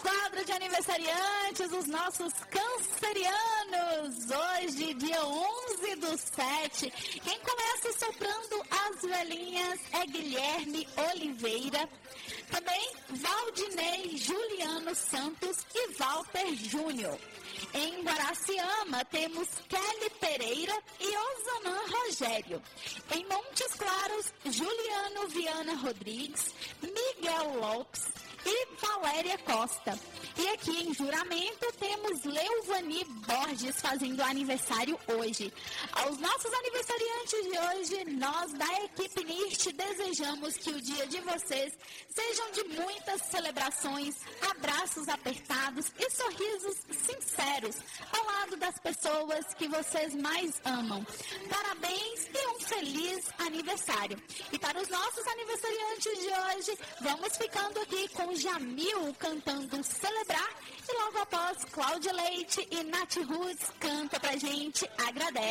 quadro de aniversariantes, os nossos cancerianos. Hoje, dia 11/7. Quem começa soprando as velhinhas é Guilherme Oliveira. Também Valdinei Juliano Santos e Walter Júnior. Em Guaraciama, temos Kelly Pereira e Osanã Rogério. Em Montes Claros, Juliano Viana Rodrigues, Miguel Lopes e Valéria Costa. E aqui em Juramento temos Leuvani Borges fazendo aniversário hoje. Aos nossos aniversariantes de hoje, nós da equipe NIRT desejamos que o dia de vocês sejam de muitas celebrações, abraços apertados e sorrisos sinceros ao lado das pessoas que vocês mais amam. Parabéns e um feliz aniversário. E para os nossos aniversariantes de hoje, vamos ficando aqui com Jamil cantando Celebrar e logo após Cláudia Leite e Nath Roots canta pra gente Agradece.